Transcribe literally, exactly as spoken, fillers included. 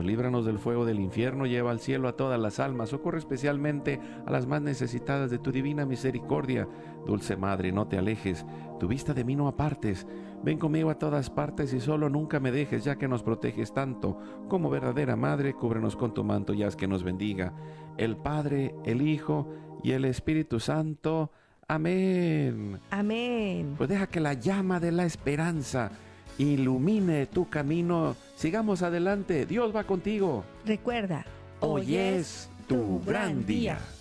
líbranos del fuego del infierno, lleva al cielo a todas las almas, socorre especialmente a las más necesitadas de tu divina misericordia. Dulce Madre, no te alejes, tu vista de mí no apartes. Ven conmigo a todas partes y solo nunca me dejes, ya que nos proteges tanto. Como verdadera Madre, cúbrenos con tu manto y haz que nos bendiga el Padre, el Hijo y el Espíritu Santo. Amén. Amén. Pues deja que la llama de la esperanza ilumine tu camino. Sigamos adelante. Dios va contigo. Recuerda, Hoy es tu gran día.